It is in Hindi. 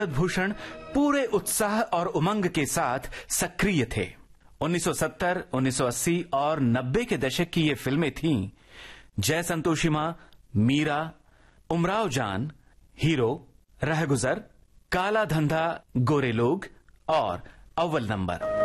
भूषण पूरे उत्साह और उमंग के साथ सक्रिय थे। 1970, 1980 और 90 के दशक की ये फिल्में थीं जय संतोषी मां, मीरा, उमराव जान, हीरो, रहगुजर, काला धंधा, गोरे लोग और अव्वल नंबर।